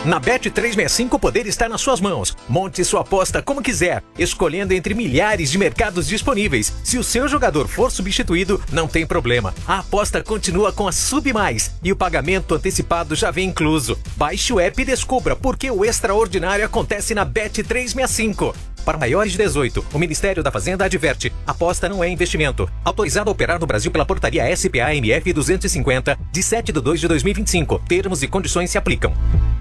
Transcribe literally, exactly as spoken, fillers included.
Na Bet trezentos e sessenta e cinco o poder está nas suas mãos. Monte sua aposta como quiser, escolhendo entre milhares de mercados disponíveis. Se o seu jogador for substituído, não tem problema. A aposta continua com a Sub Mais e o pagamento antecipado já vem incluso. Baixe o app e descubra por que o extraordinário acontece na Bet trezentos e sessenta e cinco. Para maiores de dezoito, o Ministério da Fazenda adverte: aposta não é investimento. Autorizado a operar no Brasil pela portaria S P A M F duzentos e cinquenta, de sete de dois de dois mil e vinte e cinco. Termos e condições se aplicam.